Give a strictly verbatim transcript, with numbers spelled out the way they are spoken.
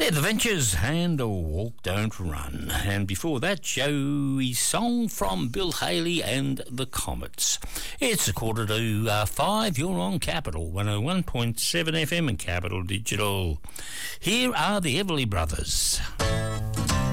Yeah, The Ventures and a Walk Don't Run. And before that, Joey's song from Bill Haley and the Comets. It's a quarter to uh, five. You're on Capital one oh one point seven F M and Capital Digital. Here are the Everly Brothers.